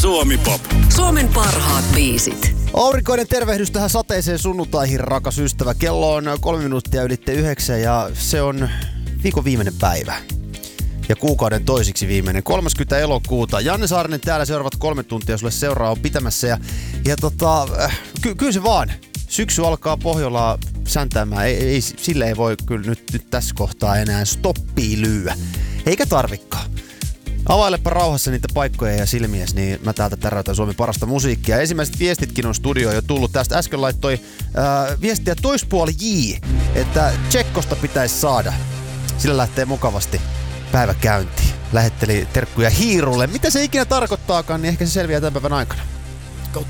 Suomi Pop. Suomen parhaat biisit. Aurinkoinen tervehdys tähän sateiseen sunnuntaihin, rakas ystävä. Kello on 3 minuuttia ylitte 9 ja se on viikon viimeinen päivä. Ja kuukauden toisiksi viimeinen, 30. elokuuta. Janne Saarinen täällä seuraavat 3 tuntia sulle seuraa on pitämässä. Ja kyllä se vaan. Syksy alkaa Pohjolaa säntäämään. Sille ei voi kyllä nyt tässä kohtaa enää stoppia lyödä. Eikä tarvikaan. Availepa rauhassa niitä paikkoja ja silmiäs, niin mä täältä täräytän Suomen parasta musiikkia. Ensimmäiset viestitkin on studioon jo tullut. Tästä äsken laittoi viestiä toispuoli J, että Tsekkosta pitäisi saada. Sillä lähtee mukavasti päivä käyntiin. Lähetteli terkkuja Hiirulle. Mitä se ikinä tarkoittaakaan, niin ehkä se selviää tämän päivän aikana.